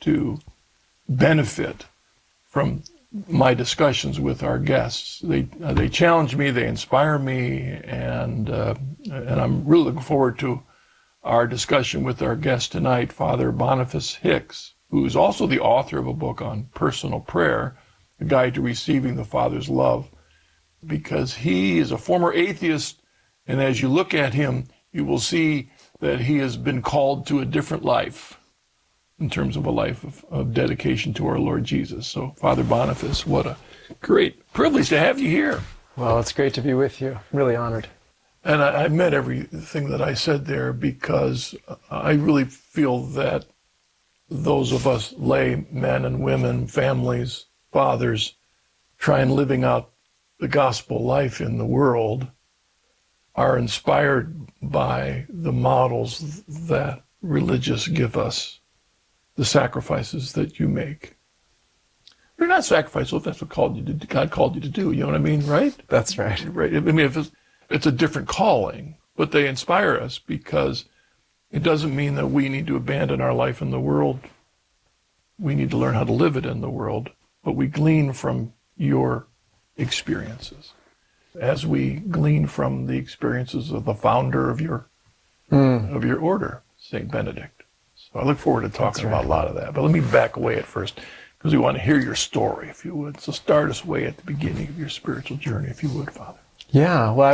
to benefit from my discussions with our guests. They challenge me, they inspire me, and I'm really looking forward to our discussion with our guest tonight, Father Boniface Hicks, who is also the author of a book on personal prayer, A Guide to Receiving the Father's Love, because he is a former atheist, and as you look at him, you will see that he has been called to a different life in terms of a life of dedication to our Lord Jesus. So, Father Boniface, what a great privilege to have you here. Well, it's great to be with you. I'm really honored. And I meant everything that I said there, because I really feel that those of us lay men and women, families, fathers, trying living out the gospel life in the world are inspired by the models that religious give us, the sacrifices that you make. They're not sacrifices, if that's what God called you to do. You know what I mean, right? That's right. Right. I mean, if it's a different calling, but they inspire us because it doesn't mean that we need to abandon our life in the world. We need to learn how to live it in the world, but we glean from your experiences, as we glean from the experiences of the founder of your order, St. Benedict. So I look forward to talking about a lot of that. But let me back away at first, because we want to hear your story, if you would. So start us away at the beginning of your spiritual journey, if you would, Father. Yeah, well,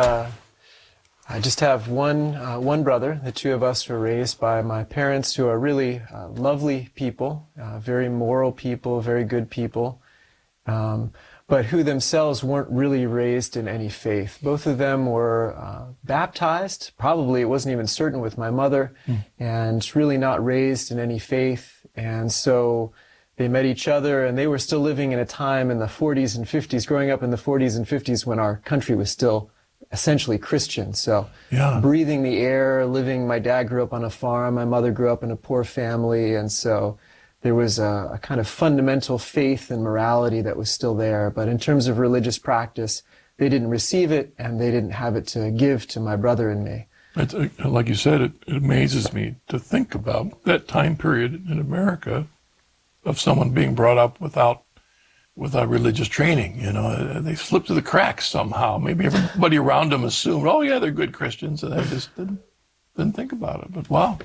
I just have one brother. The two of us were raised by my parents, who are really lovely people, very moral people, very good people, but who themselves weren't really raised in any faith. Both of them were baptized. Probably it wasn't even certain with my mother, and really not raised in any faith. And so they met each other, and they were still living in a time in the 40s and 50s, growing up in the 40s and 50s when our country was still essentially Christian. So breathing the air, my dad grew up on a farm, my mother grew up in a poor family, and so there was a kind of fundamental faith and morality that was still there. But in terms of religious practice, they didn't receive it, and they didn't have it to give to my brother and me. Like you said, it amazes me to think about that time period in America of someone being brought up without religious training. You know, they slipped through the cracks somehow. Maybe everybody around them assumed, oh yeah, they're good Christians, and they just didn't think about it. But wow.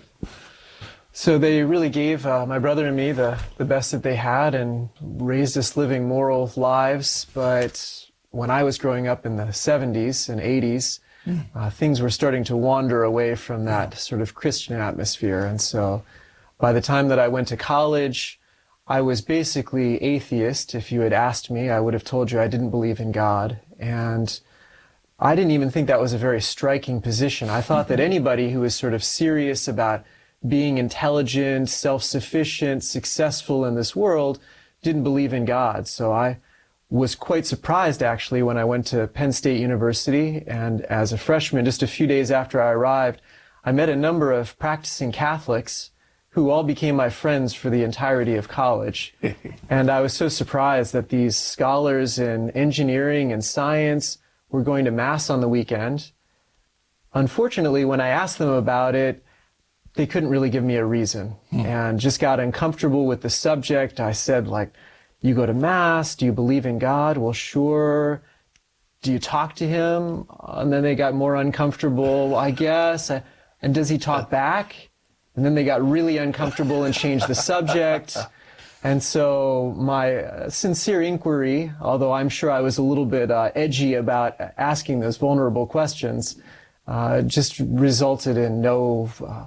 So they really gave my brother and me the best that they had and raised us living moral lives. But when I was growing up in the 70s and 80s, things were starting to wander away from that sort of Christian atmosphere. And so by the time that I went to college, I was basically atheist. If you had asked me, I would have told you I didn't believe in God. And I didn't even think that was a very striking position. I thought that anybody who was sort of serious about being intelligent, self-sufficient, successful in this world didn't believe in God. So I was quite surprised, actually, when I went to Penn State University. And as a freshman, just a few days after I arrived, I met a number of practicing Catholics who all became my friends for the entirety of college. And I was so surprised that these scholars in engineering and science were going to Mass on the weekend. Unfortunately, when I asked them about it, they couldn't really give me a reason, and just got uncomfortable with the subject. I said, like, you go to Mass? Do you believe in God? Well, sure. Do you talk to him? And then they got more uncomfortable, I guess. And does he talk back? And then they got really uncomfortable and changed the subject. And so my sincere inquiry, although I'm sure I was a little bit edgy about asking those vulnerable questions, just resulted in no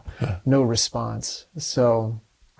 response. So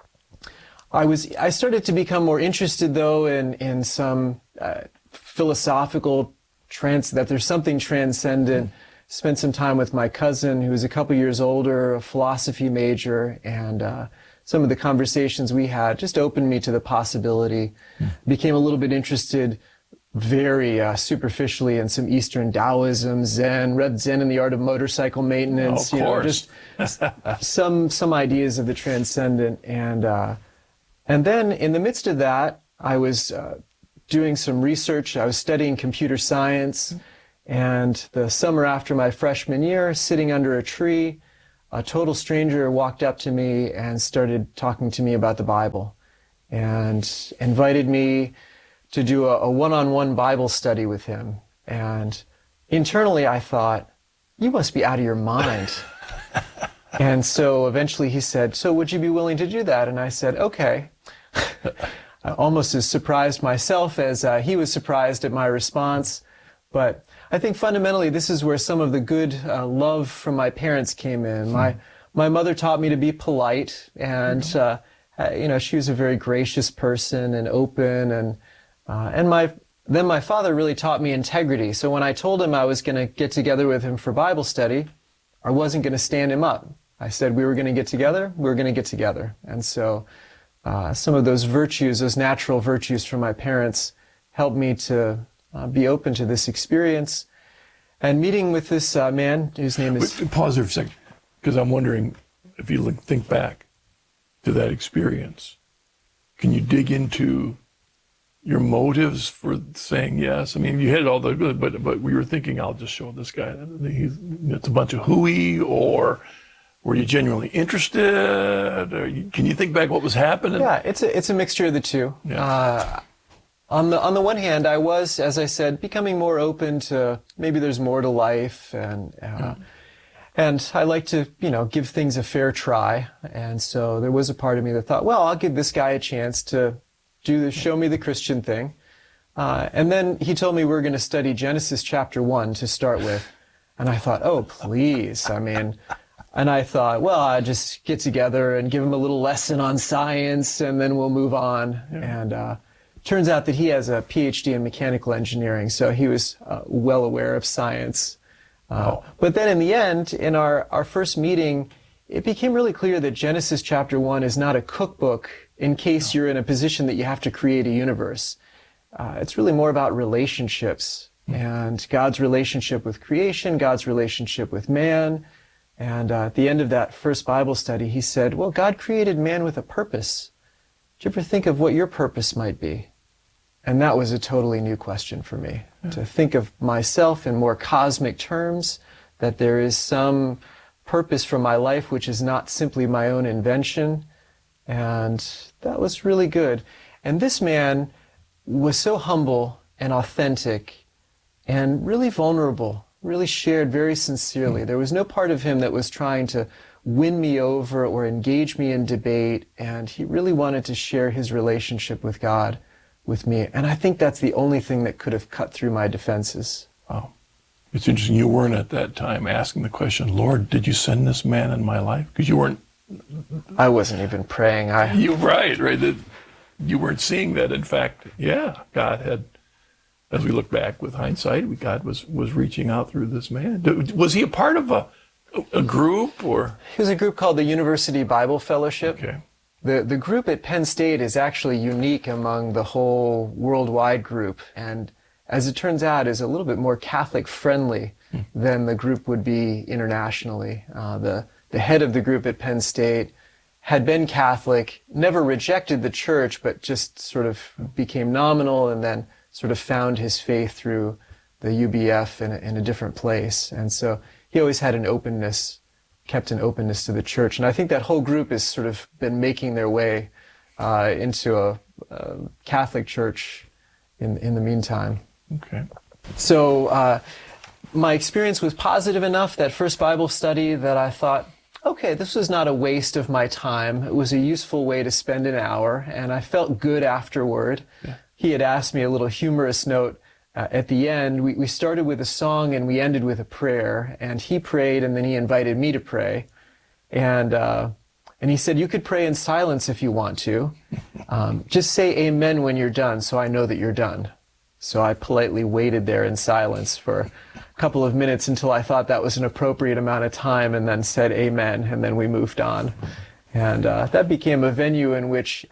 I started to become more interested, though, in some philosophical that there's something transcendent. Spent some time with my cousin, who was a couple years older, a philosophy major, and some of the conversations we had just opened me to the possibility. Became a little bit interested very superficially in some Eastern Taoism, Zen, read Zen and the Art of Motorcycle Maintenance, just some ideas of the transcendent. And then in the midst of that, I was doing some research. I was studying computer science, and the summer after my freshman year, sitting under a tree, a total stranger walked up to me and started talking to me about the Bible and invited me to do a one-on-one Bible study with him. And internally I thought, you must be out of your mind. And so eventually he said, so would you be willing to do that? And I said, okay. Almost as surprised myself as he was surprised at my response. But I think fundamentally this is where some of the good love from my parents came in. My mother taught me to be polite, and she was a very gracious person and open, and then my father really taught me integrity. So when I told him I was going to get together with him for Bible study, I wasn't going to stand him up. I said we were going to get together, we were going to get together. And so some of those virtues, those natural virtues from my parents, helped me to be open to this experience. And meeting with this man whose name is... Pause there for a second, because I'm wondering if you think back to that experience. Can you dig into your motives for saying yes? I mean, you had all the good, but we were thinking, I'll just show this guy. It's a bunch of hooey, or were you genuinely interested? Or can you think back what was happening? Yeah, it's a mixture of the two. Yeah. On the one hand, I was, as I said, becoming more open to maybe there's more to life, and I like to, give things a fair try. And so there was a part of me that thought, well, I'll give this guy a chance to show me the Christian thing. And then he told me we were going to study Genesis chapter 1 to start with. And I thought, oh, please. And I thought, well, I'll just get together and give him a little lesson on science, and then we'll move on. Yeah. And turns out that he has a PhD in mechanical engineering, so he was well aware of science. But then in the end, in our first meeting, it became really clear that Genesis chapter 1 is not a cookbook in case you're in a position that you have to create a universe. It's really more about relationships and God's relationship with creation, God's relationship with man. And at the end of that first Bible study, he said, well, God created man with a purpose. Did you ever think of what your purpose might be? And that was a totally new question for me, to think of myself in more cosmic terms, that there is some purpose for my life which is not simply my own invention. And that was really good. And this man was so humble and authentic and really vulnerable, really shared very sincerely. There was no part of him that was trying to win me over or engage me in debate, and he really wanted to share his relationship with God with me. And I think that's the only thing that could have cut through my defenses. Wow. It's interesting, you weren't at that time asking the question, Lord, did you send this man in my life? Because you weren't... I wasn't even praying. You're right. You weren't seeing that. In fact, God had, as we look back with hindsight, God was reaching out through this man. Was he a part of a group, or? He was a group called the University Bible Fellowship. Okay. The group at Penn State is actually unique among the whole worldwide group, and as it turns out, is a little bit more Catholic-friendly than the group would be internationally. The head of the group at Penn State had been Catholic, never rejected the church, but just sort of became nominal and then sort of found his faith through the UBF in a different place. And so he always had an openness, kept an openness to the church. And I think that whole group has sort of been making their way into a Catholic church in the meantime. Okay. So my experience was positive enough, that first Bible study, that I thought, okay, this was not a waste of my time. It was a useful way to spend an hour, and I felt good afterward. Yeah. He had asked me a little humorous note at the end. We started with a song and we ended with a prayer, and he prayed and then he invited me to pray. And he said, you could pray in silence if you want to. Just say amen when you're done so I know that you're done. So I politely waited there in silence for a couple of minutes until I thought that was an appropriate amount of time, and then said amen, and then we moved on. And that became a venue in which,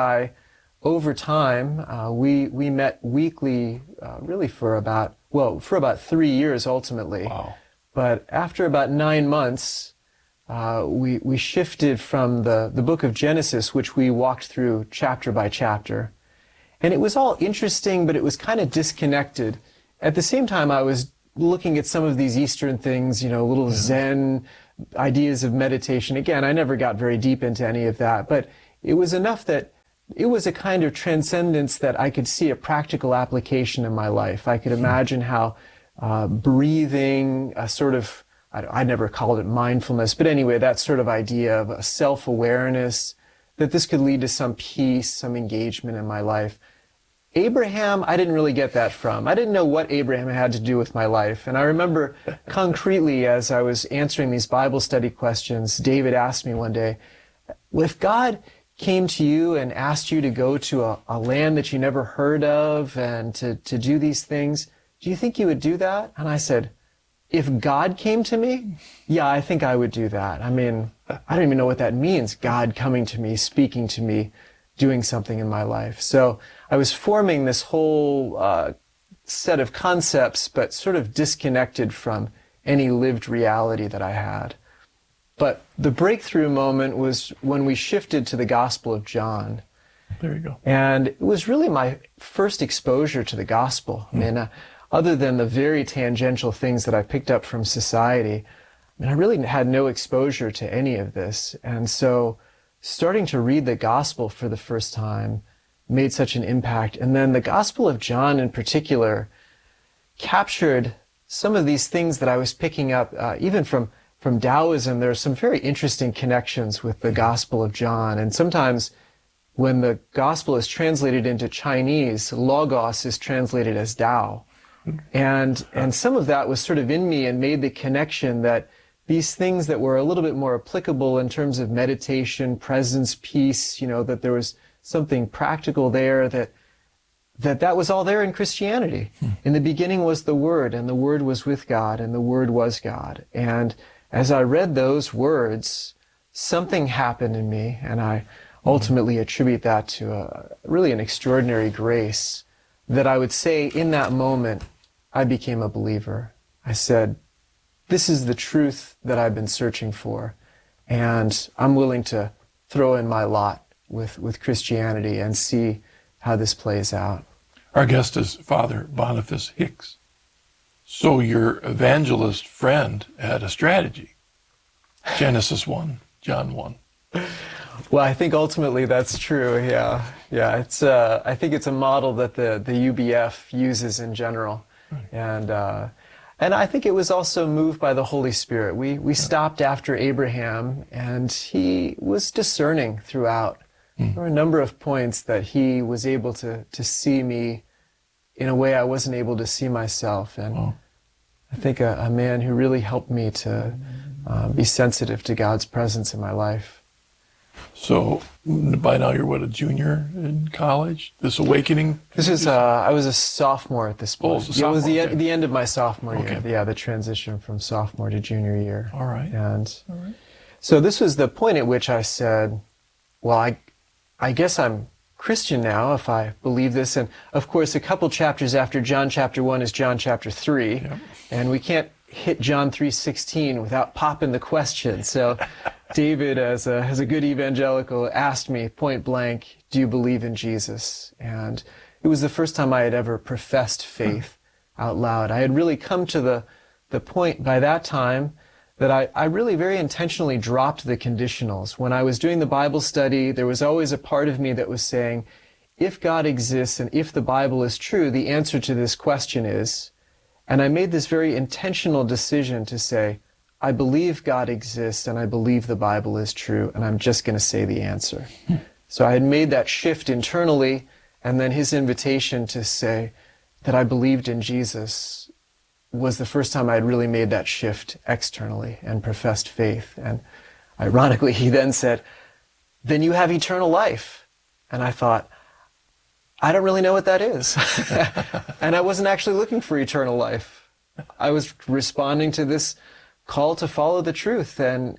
over time, we met weekly, really for about 3 years ultimately. Wow. But after about 9 months, we shifted from the book of Genesis, which we walked through chapter by chapter. And it was all interesting, but it was kind of disconnected. At the same time, I was looking at some of these Eastern things, little Zen ideas of meditation. Again, I never got very deep into any of that, but it was enough that it was a kind of transcendence that I could see a practical application in my life. I could imagine how breathing, a sort of, I never called it mindfulness, but anyway, that sort of idea of a self-awareness, that this could lead to some peace, some engagement in my life. Abraham, I didn't really get that from. I didn't know what Abraham had to do with my life. And I remember concretely, as I was answering these Bible study questions, David asked me one day, if God came to you and asked you to go to a land that you never heard of and to do these things, do you think you would do that? And I said, if God came to me, yeah, I think I would do that. I mean, I don't even know what that means, God coming to me, speaking to me, doing something in my life. So I was forming this whole set of concepts, but sort of disconnected from any lived reality that I had. But the breakthrough moment was when we shifted to the Gospel of John. There you go. And it was really my first exposure to the gospel. I mean, other than the very tangential things that I picked up from society, I mean, I really had no exposure to any of this. And so starting to read the gospel for the first time made such an impact. And then the Gospel of John in particular captured some of these things that I was picking up, even from Taoism. There are some very interesting connections with the Gospel of John. And sometimes when the Gospel is translated into Chinese, Logos is translated as Tao. And some of that was sort of in me and made the connection that these things that were a little bit more applicable in terms of meditation, presence, peace, that there was something practical there, that was all there in Christianity. In the beginning was the Word, and the Word was with God, and the Word was God. And as I read those words, something happened in me, and I ultimately attribute that to really an extraordinary grace that I would say in that moment, I became a believer. I said, this is the truth that I've been searching for, and I'm willing to throw in my lot with Christianity and see how this plays out. Our guest is Father Boniface Hicks. So your evangelist friend had a strategy. Genesis 1, John 1. Well, I think ultimately that's true. Yeah. It's I think it's a model that the UBF uses in general, and I think it was also moved by the Holy Spirit. We stopped after Abraham, and he was discerning throughout. There were a number of points that he was able to see me in a way I wasn't able to see myself, and I think a man who really helped me to be sensitive to God's presence in my life. So by now you're a junior in college? This awakening? This is, I was a sophomore at this point. It was the end of my sophomore year. Yeah, the transition from sophomore to junior year. All right. And so this was the point at which I said, well, I guess I'm Christian now if I believe this. And of course, a couple chapters after John chapter 1 is John chapter 3. Yep. And we can't hit John 3:16 without popping the question. So David, as a good evangelical, asked me point blank, do you believe in Jesus? And it was the first time I had ever professed faith out loud. I had really come to the point by that time that I really very intentionally dropped the conditionals. When I was doing the Bible study, there was always a part of me that was saying, if God exists and if the Bible is true, the answer to this question is, and I made this very intentional decision to say, I believe God exists and I believe the Bible is true, and I'm just going to say the answer. So I had made that shift internally, and then his invitation to say that I believed in Jesus was the first time I had really made that shift externally and professed faith. And ironically, he then said, then you have eternal life. And I thought, I don't really know what that is. And I wasn't actually looking for eternal life. I was responding to this call to follow the truth and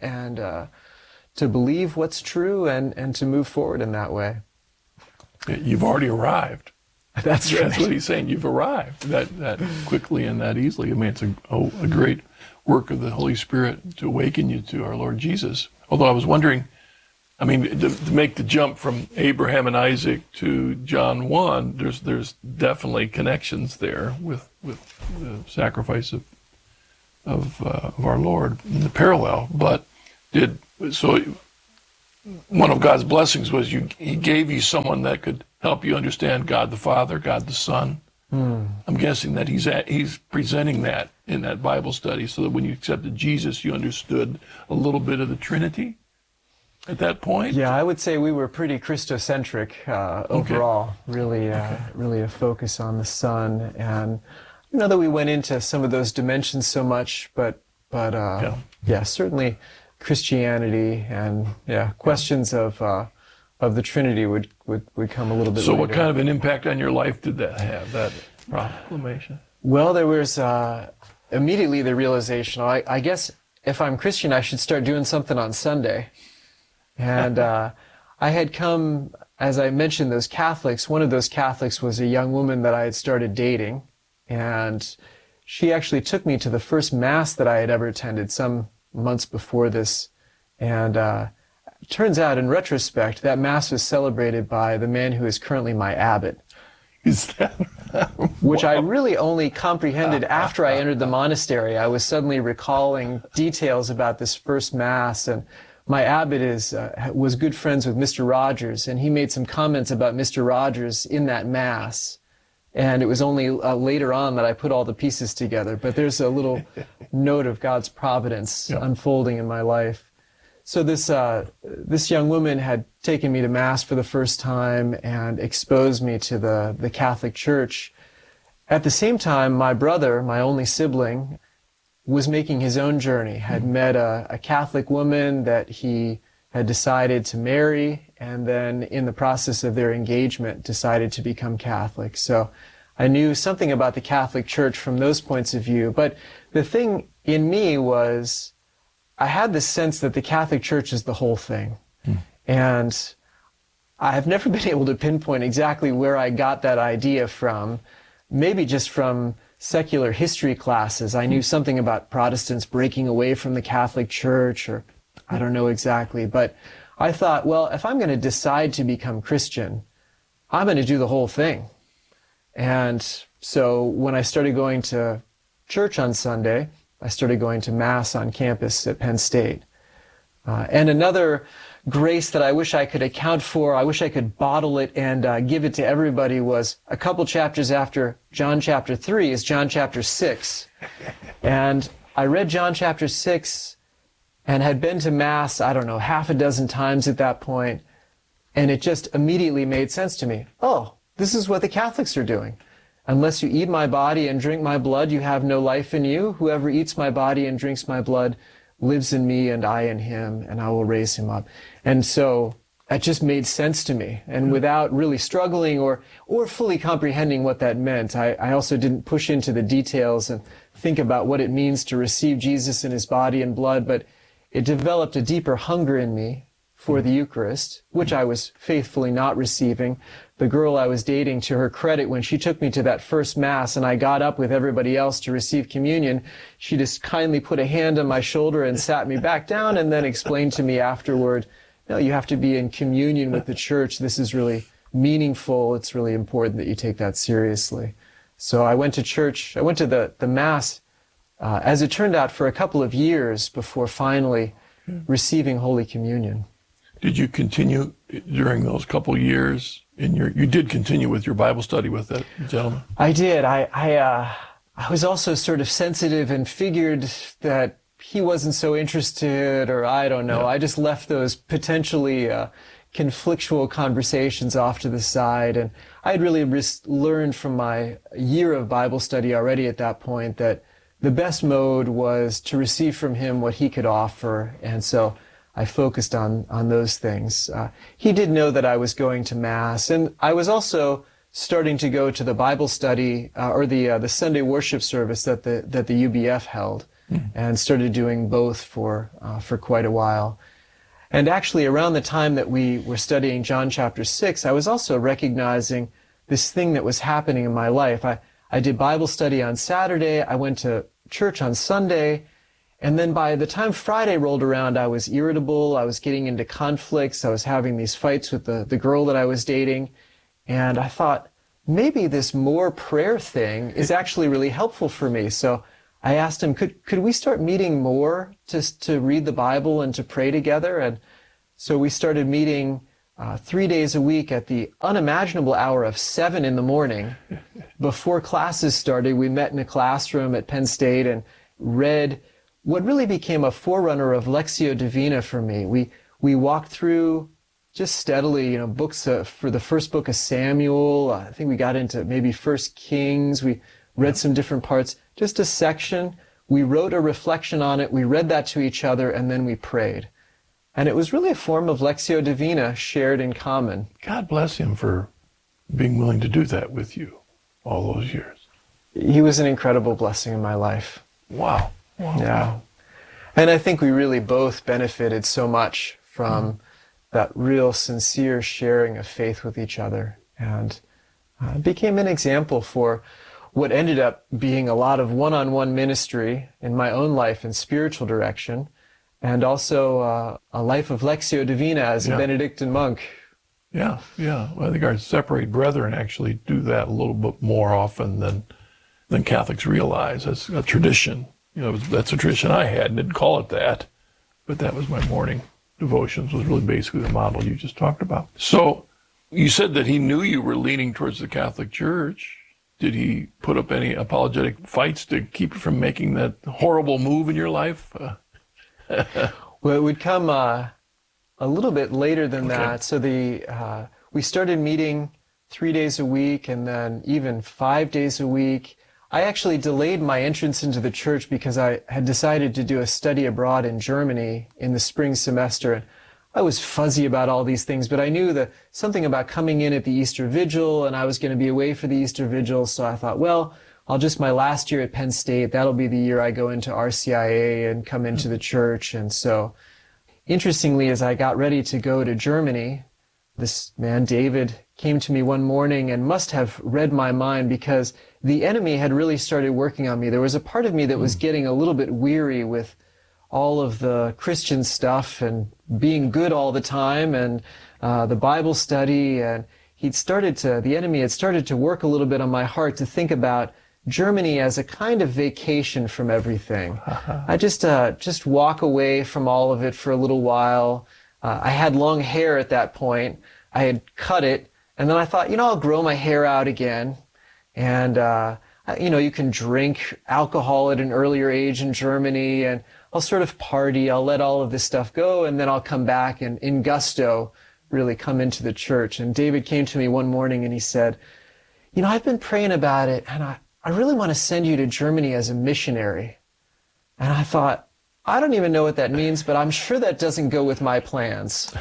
to believe what's true and to move forward in that way. You've already arrived. That's right. That's what he's saying. You've arrived that quickly and that easily. I mean, it's a great work of the Holy Spirit to awaken you to our Lord Jesus. Although I was wondering, I mean, to make the jump from Abraham and Isaac to John 1, there's definitely connections there with the sacrifice of of our Lord in the parallel. But one of God's blessings was He gave you someone that could help you understand God the Father, God the Son. I'm guessing that He's presenting that in that Bible study, so that when you accepted Jesus, you understood a little bit of the Trinity at that point. Yeah, I would say we were pretty Christocentric overall. Really a focus on the Son, and not that we went into some of those dimensions so much, but certainly Christianity and questions of the Trinity would come a little bit So later. what kind of an impact on your life did that have, that proclamation? Well, there was immediately the realization, I guess if I'm Christian, I should start doing something on Sunday. And I had come, as I mentioned, those Catholics. One of those Catholics was a young woman that I had started dating. And she actually took me to the first Mass that I had ever attended some months before this. And it turns out, in retrospect, that Mass was celebrated by the man who is currently my abbot. Is that Which I really only comprehended after I entered the monastery. I was suddenly recalling details about this first Mass, and my abbot was good friends with Mr. Rogers, and he made some comments about Mr. Rogers in that Mass. And it was only later on that I put all the pieces together. But there's a little note of God's providence unfolding in my life. So this young woman had taken me to Mass for the first time and exposed me to the Catholic Church. At the same time, my brother, my only sibling, was making his own journey, had met a Catholic woman that he had decided to marry, and then in the process of their engagement decided to become Catholic. So I knew something about the Catholic Church from those points of view. But the thing in me was, I had this sense that the Catholic Church is the whole thing. And I've never been able to pinpoint exactly where I got that idea from. Maybe just from secular history classes. I knew something about Protestants breaking away from the Catholic Church, or I don't know exactly. But I thought, well, if I'm going to decide to become Christian, I'm going to do the whole thing. And so when I started going to church on Sunday, I started going to Mass on campus at Penn State. And another grace that I wish I could account for, I wish I could bottle it and give it to everybody, was a couple chapters after John chapter 3 is John chapter 6. And I read John chapter 6 and had been to Mass, I don't know, half a dozen times at that point, and it just immediately made sense to me. Oh, this is what the Catholics are doing. Unless you eat my body and drink my blood, you have no life in you. Whoever eats my body and drinks my blood lives in me, and I in him, and I will raise him up. And so that just made sense to me. And without really struggling or fully comprehending what that meant, I also didn't push into the details and think about what it means to receive Jesus in his body and blood, but it developed a deeper hunger in me for the Eucharist, which I was faithfully not receiving. The girl I was dating, to her credit, when she took me to that first Mass and I got up with everybody else to receive communion, she just kindly put a hand on my shoulder and sat me back down and then explained to me afterward, no, you have to be in communion with the Church. This is really meaningful. It's really important that you take that seriously. So I went to church. I went to the Mass, as it turned out, for a couple of years before finally receiving Holy Communion. Did you continue during those couple years you did continue with your Bible study with that gentleman? I did. I was also sort of sensitive and figured that he wasn't so interested, or I don't know. Yeah. I just left those potentially conflictual conversations off to the side. And I had really learned from my year of Bible study already at that point that the best mode was to receive from him what he could offer. And so I focused on those things. He did know that I was going to Mass, and I was also starting to go to the Bible study or the Sunday worship service that the UBF held, and started doing both for quite a while. And actually, around the time that we were studying John chapter 6, I was also recognizing this thing that was happening in my life. I did Bible study on Saturday. I went to church on Sunday. And then by the time Friday rolled around, I was irritable, I was getting into conflicts, I was having these fights with the girl that I was dating, and I thought, maybe this more prayer thing is actually really helpful for me. So I asked him, could we start meeting more to read the Bible and to pray together? And so we started meeting 3 days a week at the unimaginable hour of 7 in the morning. Before classes started, we met in a classroom at Penn State and read what really became a forerunner of Lectio Divina for me. We walked through just steadily, books for the first book of Samuel. I think we got into maybe First Kings. We read some different parts, just a section. We wrote a reflection on it. We read that to each other, and then we prayed. And it was really a form of Lectio Divina shared in common. God bless him for being willing to do that with you all those years. He was an incredible blessing in my life. Wow. Wow. Yeah. And I think we really both benefited so much from that real sincere sharing of faith with each other, and became an example for what ended up being a lot of one-on-one ministry in my own life and spiritual direction, and also a life of Lectio Divina as a Benedictine monk. Yeah. Well, I think our separate brethren actually do that a little bit more often than Catholics realize. That's a tradition. That's a tradition I had, and didn't call it that, but that was my morning devotions, was really basically the model you just talked about. So you said that he knew you were leaning towards the Catholic Church. Did he put up any apologetic fights to keep you from making that horrible move in your life? Well, it would come a little bit later than that. So we started meeting 3 days a week, and then even 5 days a week. I actually delayed my entrance into the church because I had decided to do a study abroad in Germany in the spring semester. I was fuzzy about all these things, but I knew that something about coming in at the Easter Vigil, and I was going to be away for the Easter Vigil, so I thought, well, my last year at Penn State, that'll be the year I go into RCIA and come into the church. And so, interestingly, as I got ready to go to Germany, this man, David, came to me one morning and must have read my mind, because the enemy had really started working on me. There was a part of me that was getting a little bit weary with all of the Christian stuff and being good all the time and the Bible study. And the enemy had started to work a little bit on my heart to think about Germany as a kind of vacation from everything. I just walk away from all of it for a little while. I had long hair at that point. I had cut it, and then I thought, I'll grow my hair out again. And, you can drink alcohol at an earlier age in Germany, and I'll sort of party. I'll let all of this stuff go, and then I'll come back and in gusto really come into the church. And David came to me one morning and he said, I've been praying about it, and I really want to send you to Germany as a missionary. And I thought, I don't even know what that means, but I'm sure that doesn't go with my plans.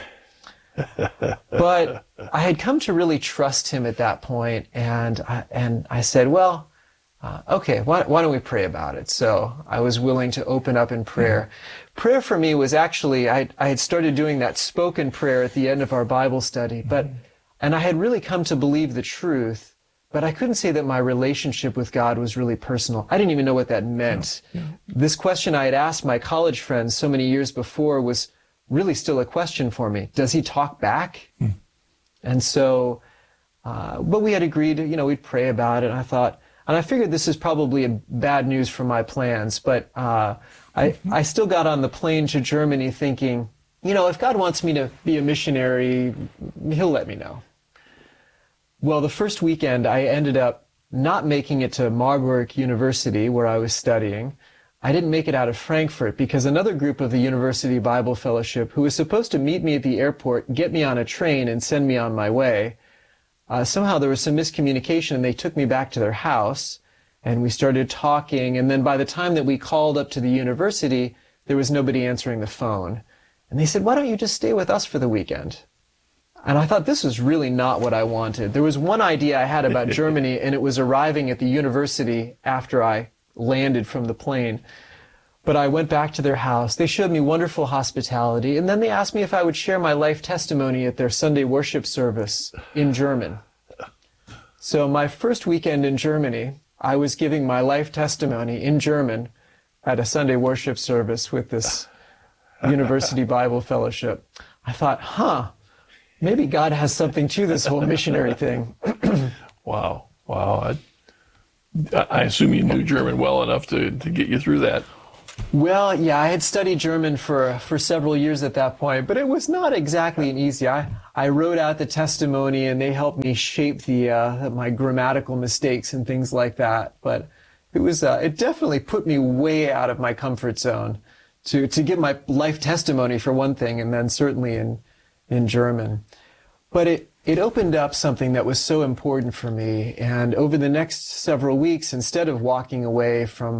But I had come to really trust him at that point, and I said, well, okay, why don't we pray about it? So I was willing to open up in prayer. Prayer for me was actually, I had started doing that spoken prayer at the end of our Bible study, and I had really come to believe the truth, but I couldn't say that my relationship with God was really personal. I didn't even know what that meant. This question I had asked my college friends so many years before was really still a question for me. Does he talk back? And so, but we had agreed, we'd pray about it. And I figured this is probably bad news for my plans, but I still got on the plane to Germany thinking, if God wants me to be a missionary, he'll let me know. Well, the first weekend, I ended up not making it to Marburg University, where I was studying. I didn't make it out of Frankfurt because another group of the University Bible Fellowship, who was supposed to meet me at the airport, get me on a train, and send me on my way, somehow there was some miscommunication, and they took me back to their house, and we started talking, and then by the time that we called up to the university, there was nobody answering the phone. And they said, why don't you just stay with us for the weekend? And I thought this was really not what I wanted. There was one idea I had about Germany, and it was arriving at the university after I landed from the plane. But I went back to their house. They showed me wonderful hospitality, and then they asked me if I would share my life testimony at their Sunday worship service in German. So my first weekend in Germany, I was giving my life testimony in German at a Sunday worship service with this University Bible Fellowship. I thought, maybe God has something to this whole missionary thing. Wow. I assume you knew German well enough to get you through that. Well, yeah, I had studied German for several years at that point, but it was not exactly an easy. I wrote out the testimony, and they helped me shape my grammatical mistakes and things like that. But it definitely put me way out of my comfort zone to give my life testimony for one thing, and then certainly in German. But it opened up something that was so important for me. And over the next several weeks, instead of walking away from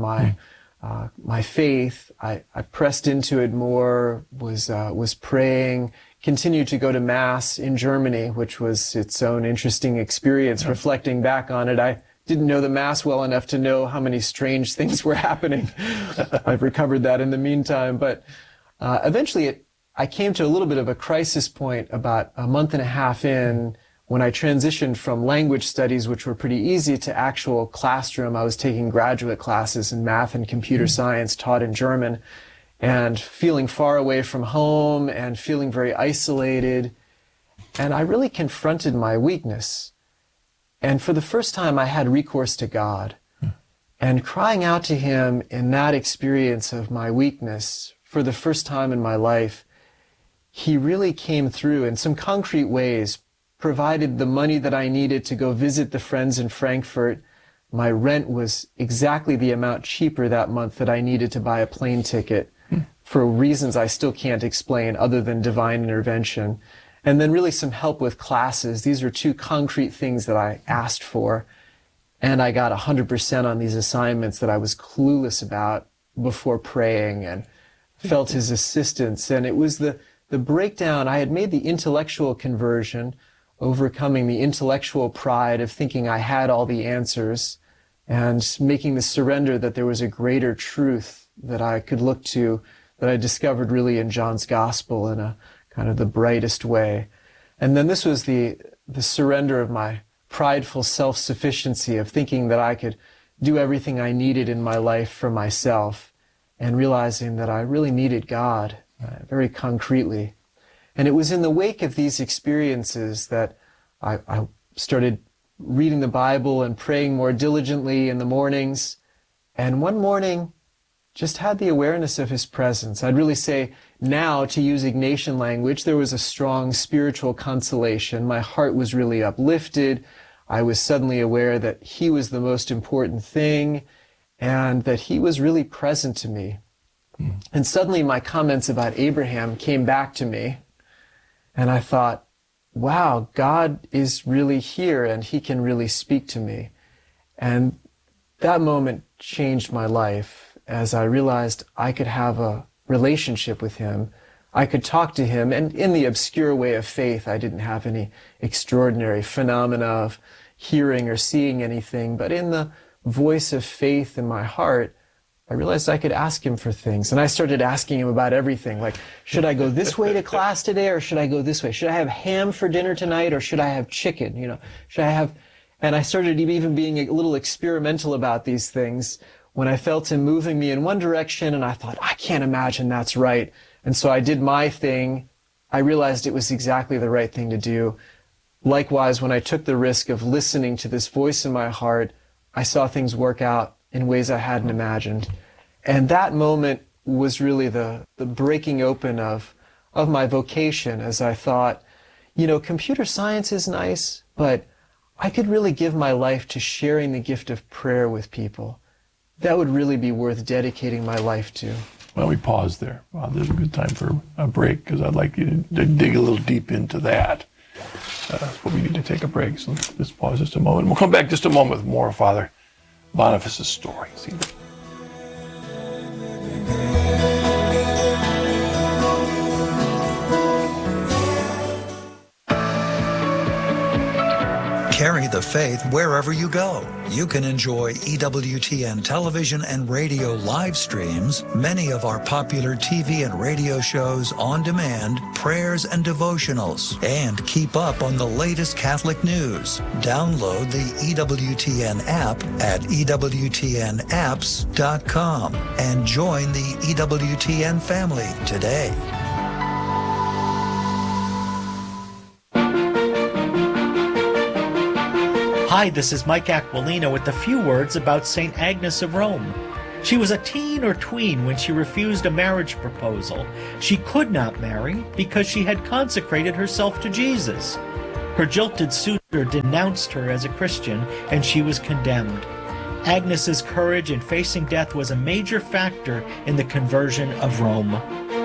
my faith, I pressed into it more, was praying, continued to go to Mass in Germany, which was its own interesting experience. Reflecting back on it, I didn't know the Mass well enough to know how many strange things were happening. I've recovered that in the meantime. But eventually I came to a little bit of a crisis point about a month and a half in, when I transitioned from language studies, which were pretty easy, to actual classroom. I was taking graduate classes in math and computer science taught in German, and feeling far away from home and feeling very isolated. And I really confronted my weakness. And for the first time, I had recourse to God. And crying out to Him in that experience of my weakness, for the first time in my life, He really came through in some concrete ways, provided the money that I needed to go visit the friends in Frankfurt. My rent was exactly the amount cheaper that month that I needed to buy a plane ticket, for reasons I still can't explain other than divine intervention. And then really some help with classes. These are two concrete things that I asked for. And I got 100% on these assignments that I was clueless about before praying, and felt His assistance. And it was the breakdown. I had made the intellectual conversion, overcoming the intellectual pride of thinking I had all the answers, and making the surrender that there was a greater truth that I could look to, that I discovered really in John's Gospel in a kind of the brightest way. And then this was the surrender of my prideful self-sufficiency, of thinking that I could do everything I needed in my life for myself, and realizing that I really needed God very concretely. And it was in the wake of these experiences that I started reading the Bible and praying more diligently in the mornings. And one morning, just had the awareness of His presence. I'd really say now, to use Ignatian language, there was a strong spiritual consolation. My heart was really uplifted. I was suddenly aware that He was the most important thing, and that He was really present to me. And suddenly my comments about Abraham came back to me, and I thought, wow, God is really here, and He can really speak to me. And that moment changed my life, as I realized I could have a relationship with Him. I could talk to Him, and in the obscure way of faith, I didn't have any extraordinary phenomena of hearing or seeing anything, but in the voice of faith in my heart, I realized I could ask Him for things. And I started asking Him about everything, like, should I go this way to class today, or should I go this way? Should I have ham for dinner tonight, or should I have chicken? Should I have... And I started even being a little experimental about these things when I felt Him moving me in one direction, and I thought, I can't imagine that's right. And so I did my thing. I realized it was exactly the right thing to do. Likewise, when I took the risk of listening to this voice in my heart, I saw things work out in ways I hadn't imagined. And that moment was really the breaking open of my vocation, as I thought, computer science is nice, but I could really give my life to sharing the gift of prayer with people. That would really be worth dedicating my life to. Well, we pause there. Well, there's a good time for a break, because I'd like you to dig a little deep into that. But we need to take a break, so let's pause just a moment. We'll come back just a moment with more of Father Boniface's story. See you. Carry the faith wherever you go. You can enjoy EWTN television and radio live streams, many of our popular TV and radio shows on demand, prayers and devotionals, and keep up on the latest Catholic news. Download the EWTN app at EWTNapps.com and join the EWTN family today. Hi, this is Mike Aquilina with a few words about St. Agnes of Rome. She was a teen or tween when she refused a marriage proposal. She could not marry because she had consecrated herself to Jesus. Her jilted suitor denounced her as a Christian, and she was condemned. Agnes's courage in facing death was a major factor in the conversion of Rome.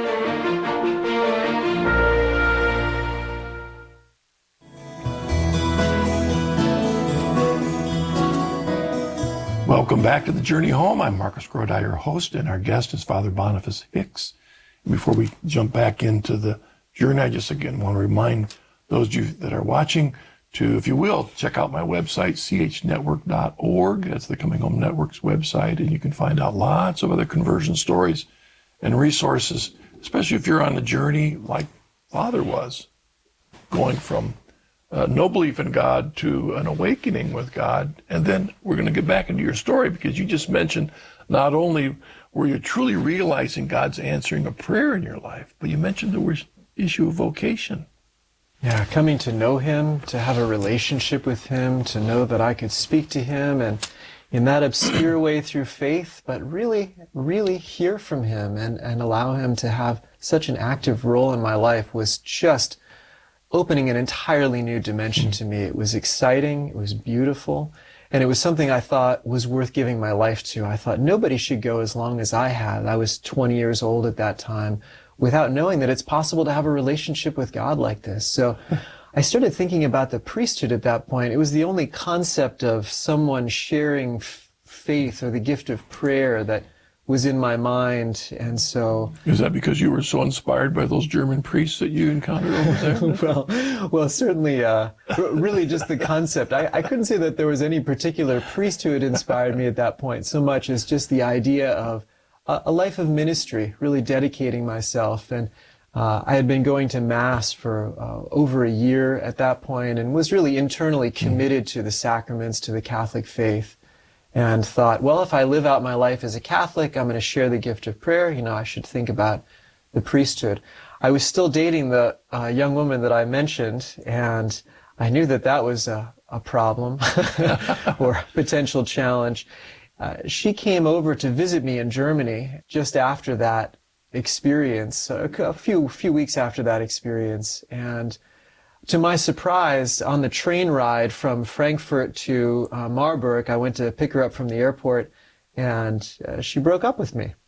Welcome back to The Journey Home. I'm Marcus Grodi, your host, and our guest is Father Boniface Hicks. Before we jump back into the journey, I just again want to remind those of you that are watching to, if you will, check out my website, chnetwork.org. That's the Coming Home Network's website, and you can find out lots of other conversion stories and resources, especially if you're on a journey like Father was, going from no belief in God to an awakening with God. And then we're going to get back into your story, because you just mentioned not only were you truly realizing God's answering a prayer in your life, but you mentioned the issue of vocation. Yeah, coming to know Him, to have a relationship with Him, to know that I could speak to Him, and in that obscure way through faith, but really, really hear from Him and allow Him to have such an active role in my life was just opening an entirely new dimension to me. It was exciting, it was beautiful, and it was something I thought was worth giving my life to. I thought nobody should go as long as I had. I was 20 years old at that time, without knowing that it's possible to have a relationship with God like this. So I started thinking about the priesthood at that point. It was the only concept of someone sharing faith or the gift of prayer that was in my mind. And so... Is that because you were so inspired by those German priests that you encountered over there? well, certainly, really just the concept. I couldn't say that there was any particular priest who had inspired me at that point so much as just the idea of a life of ministry, really dedicating myself. And I had been going to Mass for over a year at that point and was really internally committed to the sacraments, to the Catholic faith, and thought, well, if I live out my life as a Catholic, I'm going to share the gift of prayer. You know, I should think about the priesthood. I was still dating the young woman that I mentioned, and I knew that that was a problem or a potential challenge. She came over to visit me in Germany just after that experience, a few weeks after that experience. And to my surprise, on the train ride from Frankfurt to Marburg, I went to pick her up from the airport, and she broke up with me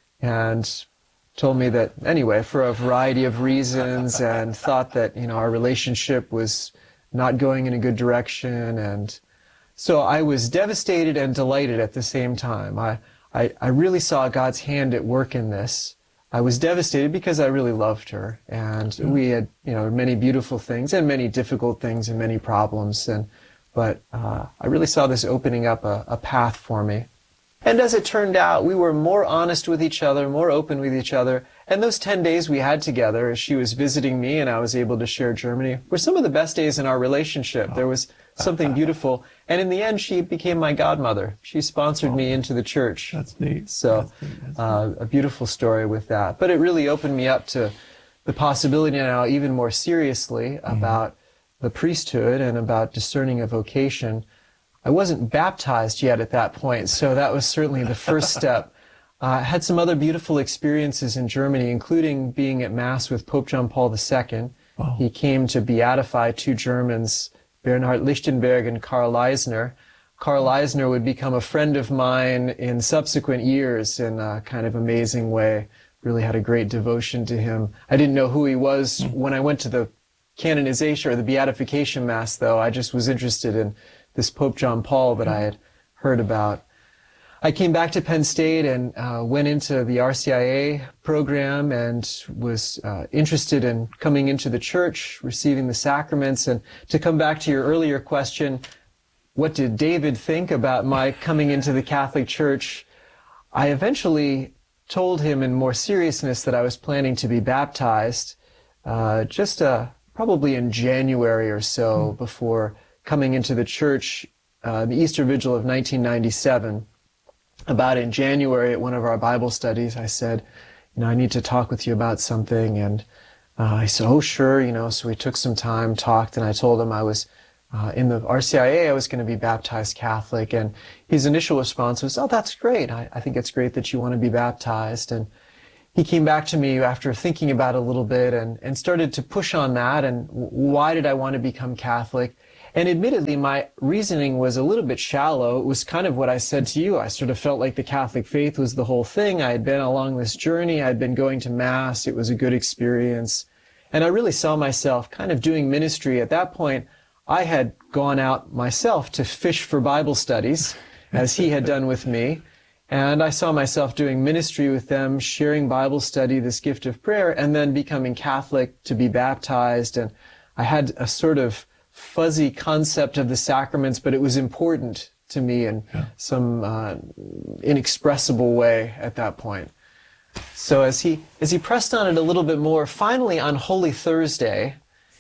and told me that, anyway, for a variety of reasons, and thought that, you know, our relationship was not going in a good direction. And so I was devastated and delighted at the same time. I really saw God's hand at work in this. I was devastated because I really loved her, and we had, you know, many beautiful things and many difficult things and many problems. But I really saw this opening up a path for me. And as it turned out, we were more honest with each other, more open with each other. And those 10 days we had together as she was visiting me and I was able to share Germany were some of the best days in our relationship. There was something beautiful. And in the end, she became my godmother. She sponsored me into the church. That's neat. So a beautiful story with that. But it really opened me up to the possibility now even more seriously about the priesthood and about discerning a vocation. I wasn't baptized yet at that point, so that was certainly the first step. I had some other beautiful experiences in Germany, including being at Mass with Pope John Paul II. Oh. He came to beatify two Germans, Bernhard Lichtenberg and Karl Eisner. Karl Eisner would become a friend of mine in subsequent years in a kind of amazing way. Really had a great devotion to him. I didn't know who he was when I went to the canonization or the beatification Mass, though. I just was interested in this Pope John Paul that I had heard about. I came back to Penn State and went into the RCIA program and was interested in coming into the church, receiving the sacraments. And to come back to your earlier question, what did David think about my coming into the Catholic Church? I eventually told him in more seriousness that I was planning to be baptized probably in January or so before coming into the church, the Easter Vigil of 1997. About in January at one of our Bible studies, I said, you know, I need to talk with you about something. And he said, oh, sure, you know. So we took some time, talked, and I told him I was in the RCIA, I was going to be baptized Catholic, and his initial response was, "Oh, that's great. I think it's great that you want to be baptized." And he came back to me after thinking about it a little bit and started to push on that, and why did I want to become Catholic? And admittedly, my reasoning was a little bit shallow. It was kind of what I said to you. I sort of felt like the Catholic faith was the whole thing. I had been along this journey. I had been going to Mass. It was a good experience. And I really saw myself kind of doing ministry. At that point, I had gone out myself to fish for Bible studies, as he had done with me. And I saw myself doing ministry with them, sharing Bible study, this gift of prayer, and then becoming Catholic to be baptized. And I had a sort of fuzzy concept of the sacraments, but it was important to me in some inexpressible way at that point. So as he pressed on it a little bit more, finally on Holy Thursday,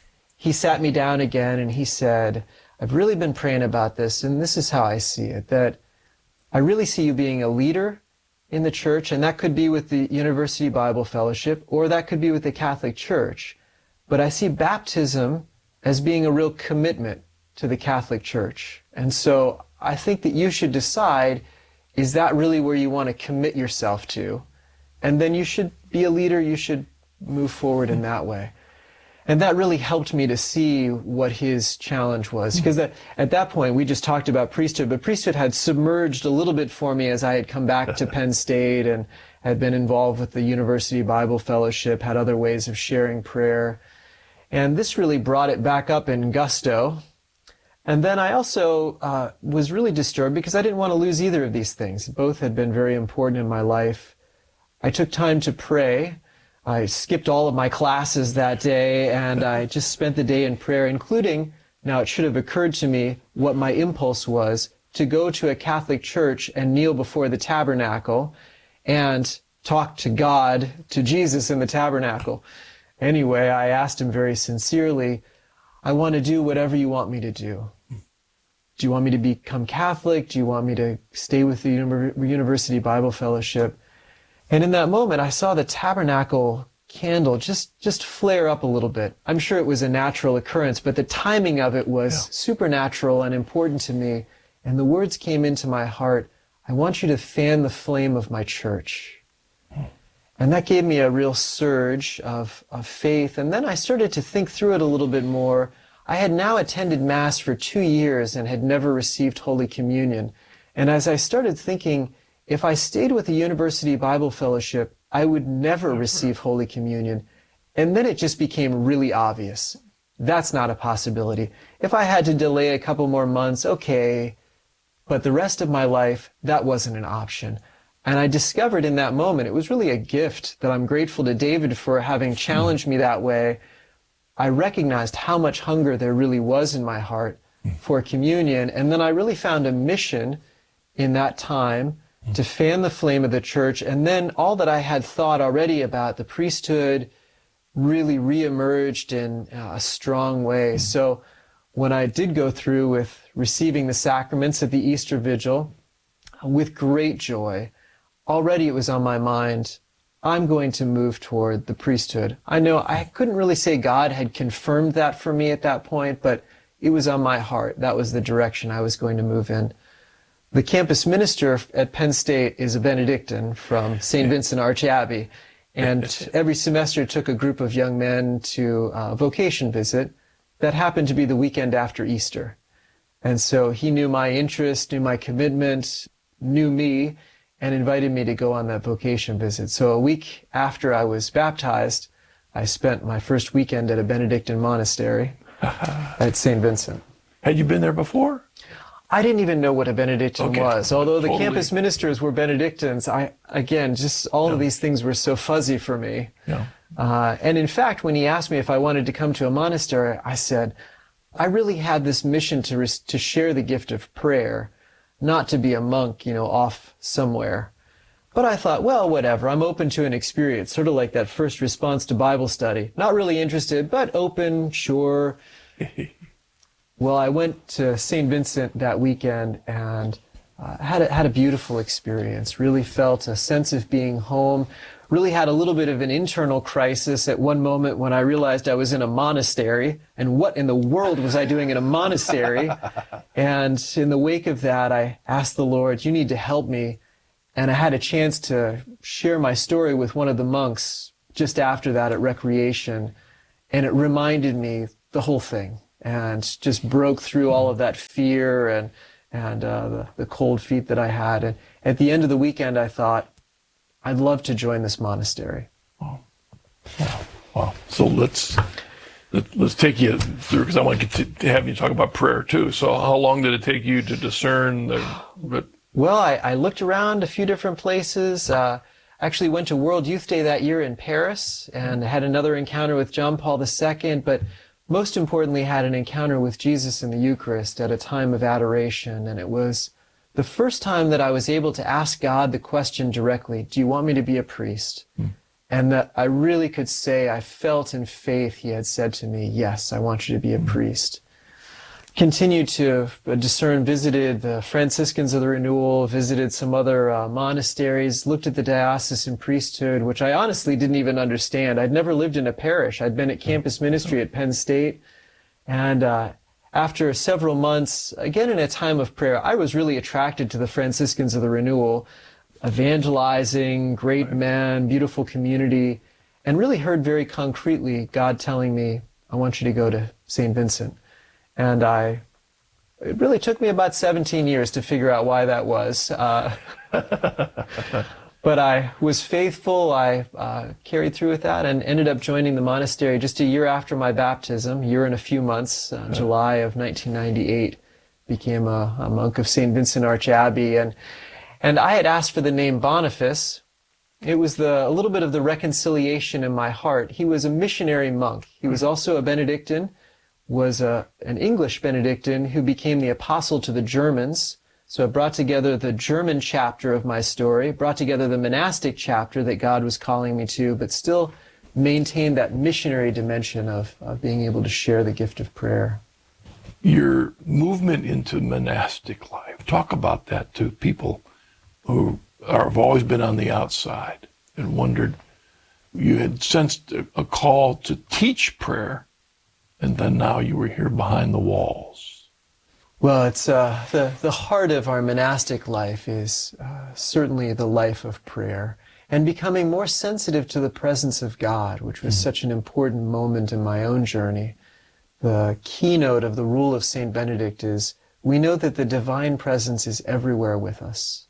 he sat me down again and he said, "I've really been praying about this, and this is how I see it, that I really see you being a leader in the church, and that could be with the University Bible Fellowship, or that could be with the Catholic Church. But I see baptism as being a real commitment to the Catholic Church. And so I think that you should decide, is that really where you want to commit yourself to? And then you should be a leader, you should move forward in that way." And that really helped me to see what his challenge was. Because at that point, we just talked about priesthood, but priesthood had submerged a little bit for me as I had come back to Penn State and had been involved with the University Bible Fellowship, had other ways of sharing prayer. And this really brought it back up in gusto. And then I also was really disturbed because I didn't want to lose either of these things. Both had been very important in my life. I took time to pray. I skipped all of my classes that day, and I just spent the day in prayer, including, now it should have occurred to me what my impulse was, to go to a Catholic church and kneel before the tabernacle and talk to God, to Jesus in the tabernacle. Anyway, I asked him very sincerely, "I want to do whatever you want me to do. Do you want me to become Catholic? Do you want me to stay with the University Bible Fellowship?" And in that moment, I saw the tabernacle candle just flare up a little bit. I'm sure it was a natural occurrence, but the timing of it was supernatural and important to me. And the words came into my heart, "I want you to fan the flame of my church." And that gave me a real surge of faith. And then I started to think through it a little bit more. I had now attended Mass for 2 years and had never received Holy Communion. And as I started thinking, if I stayed with the University Bible Fellowship, I would never receive Holy Communion. And then it just became really obvious. That's not a possibility. If I had to delay a couple more months, okay. But the rest of my life, that wasn't an option. And I discovered in that moment, it was really a gift that I'm grateful to David for having challenged me that way. I recognized how much hunger there really was in my heart for communion. And then I really found a mission in that time to fan the flame of the church. And then all that I had thought already about the priesthood really reemerged in a strong way. So when I did go through with receiving the sacraments at the Easter Vigil, with great joy, already it was on my mind, I'm going to move toward the priesthood. I know I couldn't really say God had confirmed that for me at that point, but it was on my heart. That was the direction I was going to move in. The campus minister at Penn State is a Benedictine from St. Vincent Arch Abbey, and every semester took a group of young men to a vocation visit that happened to be the weekend after Easter. And so he knew my interest, knew my commitment, knew me, and invited me to go on that vocation visit. So a week after I was baptized, I spent my first weekend at a Benedictine monastery at St. Vincent. Had you been there before? I didn't even know what a Benedictine was. Although the Totally. campus ministers were Benedictines, just all of these things were so fuzzy for me. Yeah. And in fact, when he asked me if I wanted to come to a monastery, I said, I really had this mission to share the gift of prayer, not to be a monk, off somewhere. But I thought, well, whatever, I'm open to an experience, sort of like that first response to Bible study. Not really interested, but open, sure. Well, I went to St. Vincent that weekend, and had a beautiful experience. Really felt a sense of being home. Really had a little bit of an internal crisis at one moment when I realized I was in a monastery, and what in the world was I doing in a monastery? And in the wake of that, I asked the Lord, you need to help me. And I had a chance to share my story with one of the monks just after that at recreation, and it reminded me the whole thing, and just broke through all of that fear and the cold feet that I had. And at the end of the weekend, I thought, I'd love to join this monastery. Oh. Wow. So let's take you through, because I want to have you talk about prayer too. So how long did it take you to discern Well, I looked around a few different places. Actually went to World Youth Day that year in Paris and had another encounter with John Paul II, but most importantly had an encounter with Jesus in the Eucharist at a time of adoration. And it was the first time that I was able to ask God the question directly, do you want me to be a priest? And that I really could say I felt in faith he had said to me, yes, I want you to be a priest. Continued to discern, visited the Franciscans of the Renewal, visited some other monasteries, looked at the diocesan priesthood, which I honestly didn't even understand. I'd never lived in a parish. I'd been at campus ministry at Penn State. And after several months, again in a time of prayer, I was really attracted to the Franciscans of the Renewal, evangelizing, great men, beautiful community, and really heard very concretely God telling me, I want you to go to St. Vincent. And it really took me about 17 years to figure out why that was. But I was faithful. I carried through with that and ended up joining the monastery just a year after my baptism, year and a few months, July of 1998. Became a monk of St. Vincent Arch Abbey. And I had asked for the name Boniface. It was a little bit of the reconciliation in my heart. He was a missionary monk. He was also a Benedictine, was an English Benedictine who became the apostle to the Germans. So it brought together the German chapter of my story, brought together the monastic chapter that God was calling me to, but still maintained that missionary dimension of being able to share the gift of prayer. Your movement into monastic life, talk about that to people who have always been on the outside and wondered, you had sensed a call to teach prayer, and then now you were here behind the walls. Well, it's the heart of our monastic life is certainly the life of prayer and becoming more sensitive to the presence of God, which was such an important moment in my own journey. The keynote of the rule of St. Benedict is, we know that the divine presence is everywhere with us.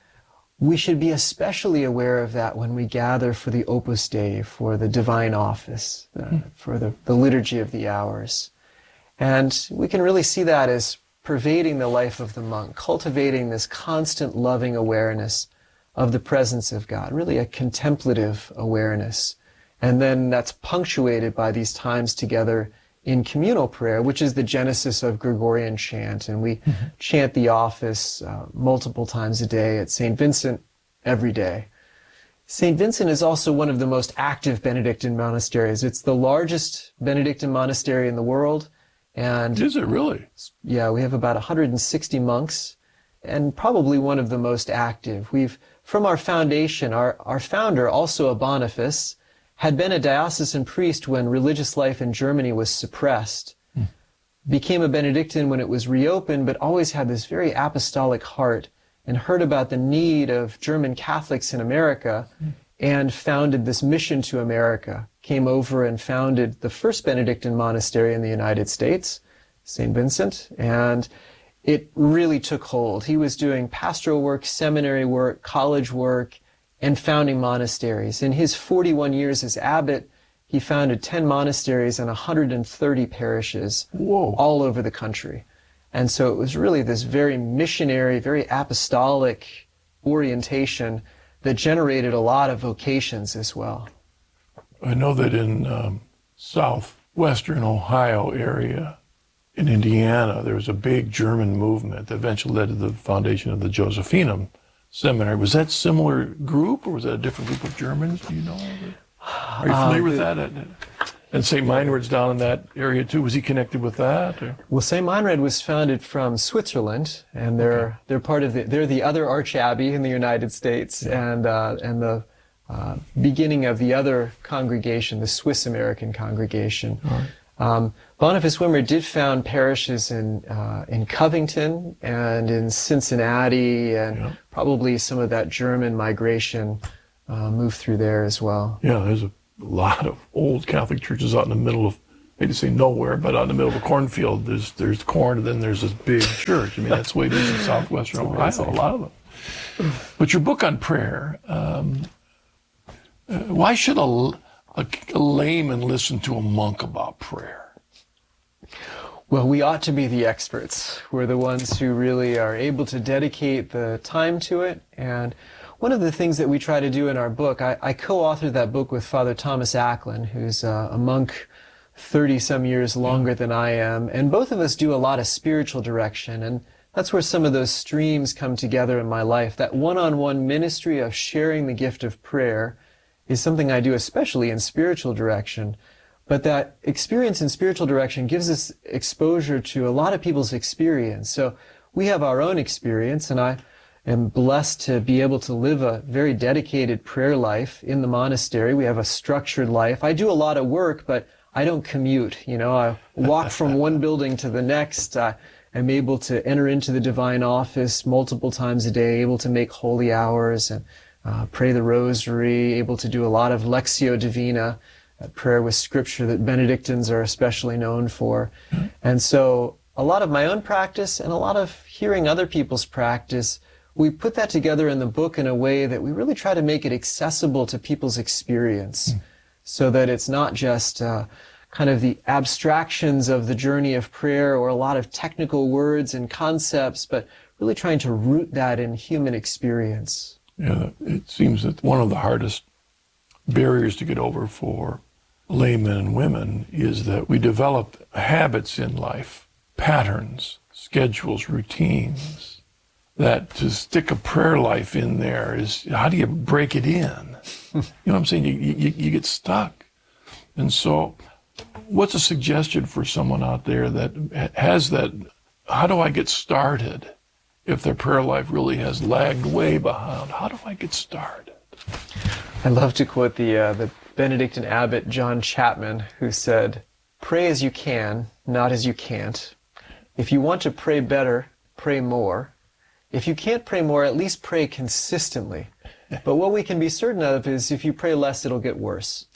We should be especially aware of that when we gather for the Opus Dei, for the divine office, for the liturgy of the hours. And we can really see that as pervading the life of the monk, cultivating this constant loving awareness of the presence of God, really a contemplative awareness. And then that's punctuated by these times together in communal prayer, which is the genesis of Gregorian chant. And we chant the office multiple times a day at St. Vincent every day. St. Vincent is also one of the most active Benedictine monasteries. It's the largest Benedictine monastery in the world. And is it really? Yeah, we have about 160 monks and probably one of the most active. From our foundation, our founder, also a Boniface, had been a diocesan priest when religious life in Germany was suppressed, became a Benedictine when it was reopened, but always had this very apostolic heart and heard about the need of German Catholics in America and founded this mission to America, came over and founded the first Benedictine monastery in the United States, St. Vincent, and it really took hold. He was doing pastoral work, seminary work, college work, and founding monasteries. In his 41 years as abbot, he founded 10 monasteries and 130 parishes all over the country. And so it was really this very missionary, very apostolic orientation that generated a lot of vocations as well. I know that in southwestern Ohio area, in Indiana, there was a big German movement that eventually led to the foundation of the Josephinum Seminary. Was that a similar group, or was that a different group of Germans? Do you know? Are you familiar with that? And St. Meinrad's down in that area too. Was he connected with that? Or? Well, St. Meinrad was founded from Switzerland, and they're part of they're the other archabbey in the United States, and the beginning of the other congregation, the Swiss American congregation. Right. Boniface Wimmer did found parishes in Covington and in Cincinnati, and probably some of that German migration moved through there as well. Yeah, there's a lot of old Catholic churches out in the middle of, I hate to say nowhere, but out in the middle of a cornfield. There's corn, and then there's this big church. I mean, that's the way it is in southwestern Ohio, a lot of them. But your book on prayer, why should a layman listen to a monk about prayer? Well, we ought to be the experts. We're the ones who really are able to dedicate the time to it. And one of the things that we try to do in our book, I co-authored that book with Father Thomas Acklin, who's a monk 30-some years longer than I am. And both of us do a lot of spiritual direction. And that's where some of those streams come together in my life. That one-on-one ministry of sharing the gift of prayer is something I do especially in spiritual direction. But that experience in spiritual direction gives us exposure to a lot of people's experience. So we have our own experience, and I am blessed to be able to live a very dedicated prayer life in the monastery. We have a structured life. I do a lot of work, but I don't commute. I walk from one building to the next. I'm able to enter into the divine office multiple times a day, able to make holy hours and pray the rosary, able to do a lot of Lectio Divina, prayer with scripture that Benedictines are especially known for. And so a lot of my own practice and a lot of hearing other people's practice, we put that together in the book in a way that we really try to make it accessible to people's experience, so that it's not just kind of the abstractions of the journey of prayer or a lot of technical words and concepts, but really trying to root that in human experience. Yeah, it seems that one of the hardest barriers to get over for laymen and women is that we develop habits in life, patterns, schedules, routines, that to stick a prayer life in there is, how do you break it in? You know what I'm saying? You get stuck. And so what's a suggestion for someone out there that has that, how do I get started if their prayer life really has lagged way behind? How do I get started? I love to quote the Benedictine abbot John Chapman, who said, "Pray as you can, not as you can't. If you want to pray better, pray more. If you can't pray more, at least pray consistently. But what we can be certain of is if you pray less, it'll get worse."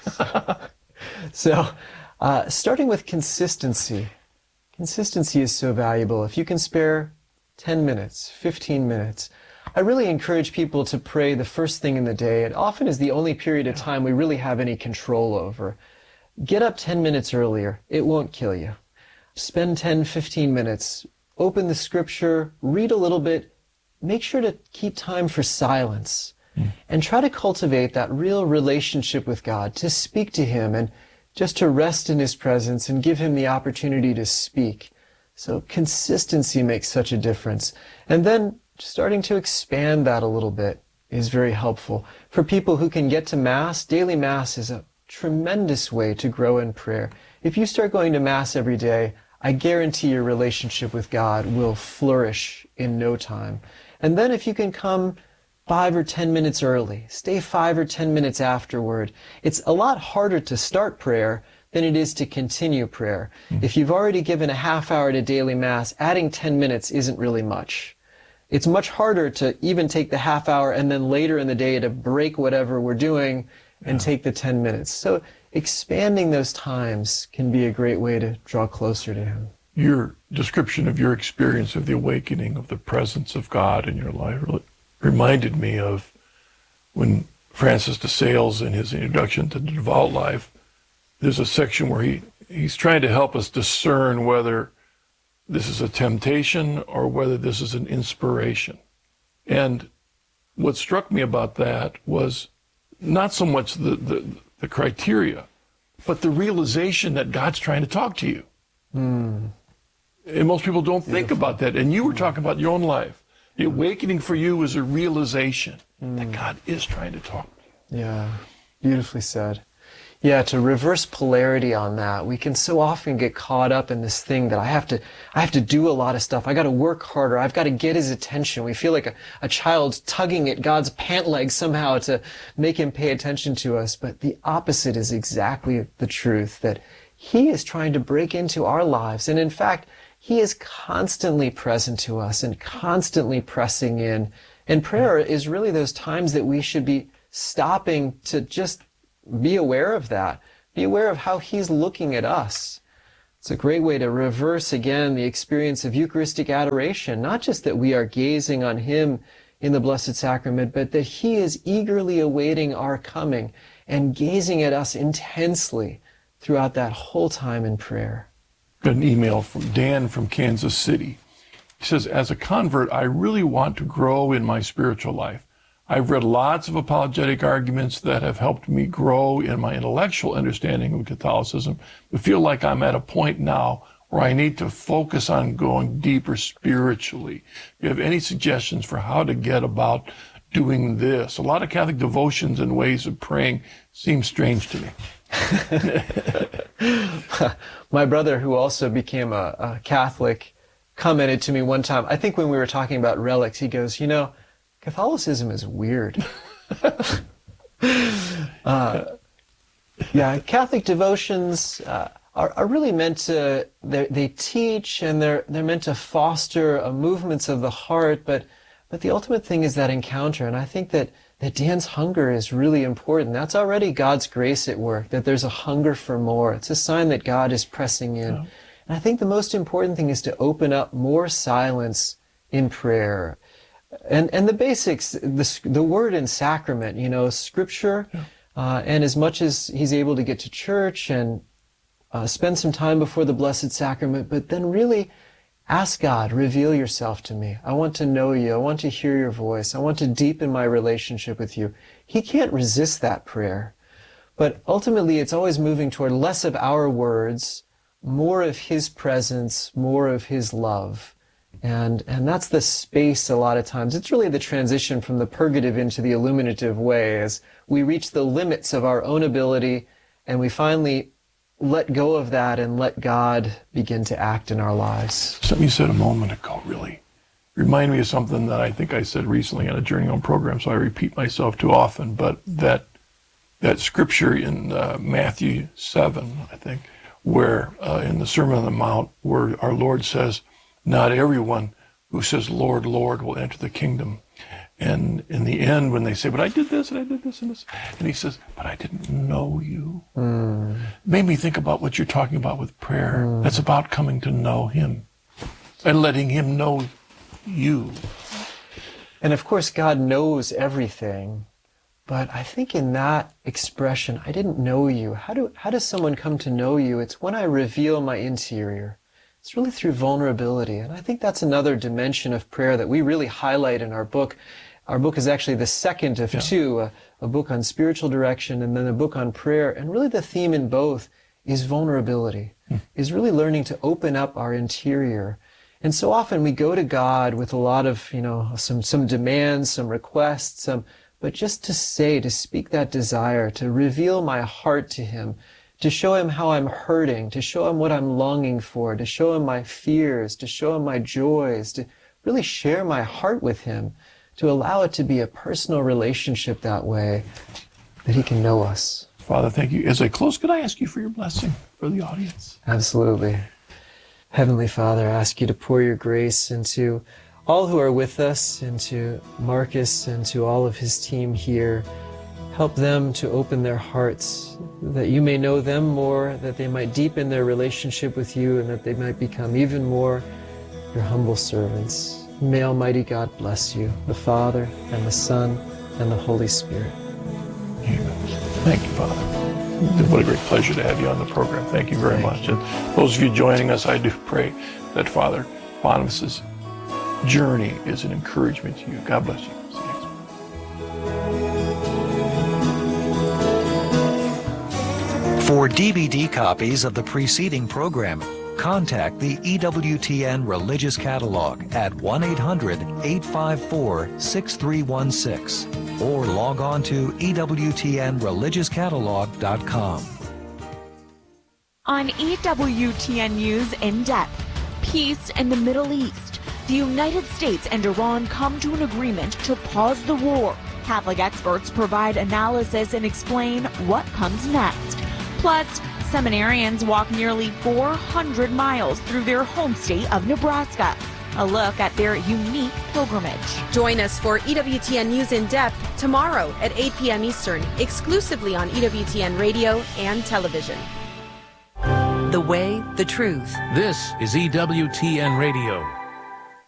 So, starting with consistency. Consistency is so valuable. If you can spare 10 minutes, 15 minutes, I really encourage people to pray the first thing in the day. It often is the only period of time we really have any control over. Get up 10 minutes earlier. It won't kill you. Spend 10, 15 minutes. Open the scripture, read a little bit. Make sure to keep time for silence. And try to cultivate that real relationship with God, to speak to Him and just to rest in His presence and give Him the opportunity to speak. So consistency makes such a difference. And then starting to expand that a little bit is very helpful. For people who can get to Mass, daily Mass is a tremendous way to grow in prayer. If you start going to Mass every day, I guarantee your relationship with God will flourish in no time. And then if you can come 5 or 10 minutes early, stay 5 or 10 minutes afterward. It's a lot harder to start prayer than it is to continue prayer. If you've already given a half hour to daily Mass, adding 10 minutes isn't really much. It's much harder to even take the half hour and then later in the day to break whatever we're doing and take the 10 minutes. So expanding those times can be a great way to draw closer to Him. Your description of your experience of the awakening of the presence of God in your life really reminded me of when Francis de Sales, in his introduction to the devout life, there's a section where he's trying to help us discern whether this is a temptation or whether this is an inspiration. And what struck me about that was not so much the criteria, but the realization that God's trying to talk to you. And most people don't think about that. And you were talking about your own life. The awakening for you is a realization that God is trying to talk to you. Yeah, beautifully said. Yeah, to reverse polarity on that. We can so often get caught up in this thing that I have to do a lot of stuff. I got to work harder. I've got to get his attention. We feel like a child tugging at God's pant leg somehow to make him pay attention to us. But the opposite is exactly the truth, that he is trying to break into our lives. And in fact, he is constantly present to us and constantly pressing in. And prayer is really those times that we should be stopping to just be aware of that. Be aware of how he's looking at us. It's a great way to reverse, again, the experience of Eucharistic adoration. Not just that we are gazing on him in the Blessed Sacrament, but that he is eagerly awaiting our coming and gazing at us intensely throughout that whole time in prayer. Got an email from Dan from Kansas City. He says, as a convert, I really want to grow in my spiritual life. I've read lots of apologetic arguments that have helped me grow in my intellectual understanding of Catholicism, but feel like I'm at a point now where I need to focus on going deeper spiritually. Do you have any suggestions for how to get about doing this? A lot of Catholic devotions and ways of praying seem strange to me. My brother, who also became a Catholic, commented to me one time, I think when we were talking about relics, he goes, you know, Catholicism is weird. Yeah, Catholic devotions are really meant to, they teach and they're meant to foster movements of the heart, but the ultimate thing is that encounter. And I think that Dan's hunger is really important. That's already God's grace at work, that there's a hunger for more. It's a sign that God is pressing in. Yeah. And I think the most important thing is to open up more silence in prayer. And the basics, the word and sacrament, you know, scripture, and as much as he's able to get to church and spend some time before the Blessed Sacrament, but then really ask God, reveal yourself to me. I want to know you. I want to hear your voice. I want to deepen my relationship with you. He can't resist that prayer. But ultimately, it's always moving toward less of our words, more of his presence, more of his love. And that's the space a lot of times. It's really the transition from the purgative into the illuminative way as we reach the limits of our own ability and we finally let go of that and let God begin to act in our lives. Something you said a moment ago really reminded me of something that I think I said recently on a Journey Home program, so I repeat myself too often, but that scripture in Matthew 7, I think, where in the Sermon on the Mount, where our Lord says, not everyone who says, Lord, Lord, will enter the kingdom. And in the end, when they say, but I did this and I did this and this, and he says, but I didn't know you. Made me think about what you're talking about with prayer. That's about coming to know him and letting him know you. And of course, God knows everything. But I think in that expression, I didn't know you. How does someone come to know you? It's when I reveal my interior. It's really through vulnerability. And I think that's another dimension of prayer that we really highlight in our book. Our book is actually the second of two, a book on spiritual direction and then a book on prayer. And really the theme in both is vulnerability, is really learning to open up our interior. And so often we go to God with a lot of, you know, some demands, some requests, but just to speak that desire, to reveal my heart to him, to show him how I'm hurting, to show him what I'm longing for, to show him my fears, to show him my joys, to really share my heart with him, to allow it to be a personal relationship that way, that he can know us. Father, thank you. As I close, could I ask you for your blessing for the audience? Absolutely. Heavenly Father, I ask you to pour your grace into all who are with us, into Marcus and to all of his team here. Help them to open their hearts, that you may know them more, that they might deepen their relationship with you, and that they might become even more your humble servants. May Almighty God bless you, the Father, and the Son, and the Holy Spirit. Amen. Thank you, Father. What a great pleasure to have you on the program. Thank you very much. And those of you joining us, I do pray that Father Boniface's journey is an encouragement to you. God bless you. For DVD copies of the preceding programming, contact the EWTN Religious Catalog at 1-800-854-6316. or log on to EWTNReligiousCatalog.com. On EWTN News In Depth, peace in the Middle East. The United States and Iran come to an agreement to pause the war. Catholic experts provide analysis and explain what comes next. Plus, seminarians walk nearly 400 miles through their home state of Nebraska. A look at their unique pilgrimage. Join us for EWTN News In Depth tomorrow at 8 p.m. Eastern, exclusively on EWTN Radio and Television. The way, the truth. This is EWTN Radio.